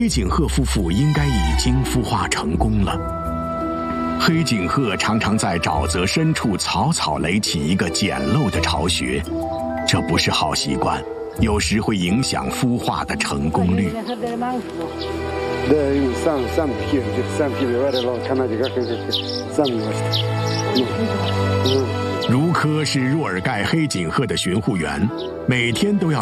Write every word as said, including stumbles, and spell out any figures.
黑颈鹤夫妇应该已经孵化成功了。黑颈鹤常常在沼泽深处草草垒起一个简陋的巢穴，这不是好习惯，有时会影响孵化的成功率。如科是若尔盖黑颈鹤的巡护员，每天都要